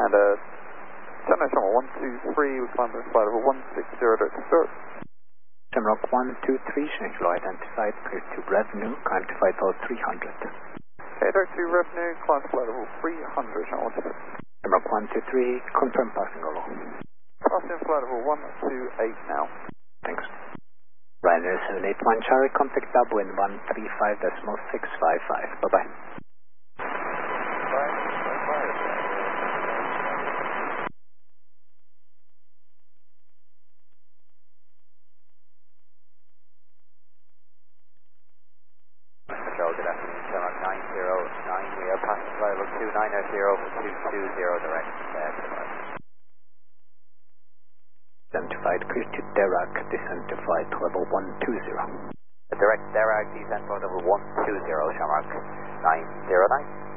and Channel Shamrock 123, we climb to flight level 160 direct to Stuart. Shamrock 123, change low identified, clear to revenue, climb to flight level 300. Okay, direct to revenue, climb to flight level 300, Shamrock 123. Shamrock 123, confirm passing level. Passing flight level 128 now. Thanks. Ryanair 781 Charlie, contact Dublin 135.655. Bye-bye. Good afternoon, Shamrock 909, we are passing flight level 2900 for 220 direct Identified, clear to Dirac, descend to flight level 120. Direct Dirac, descent flight level 120, Shamrock 909.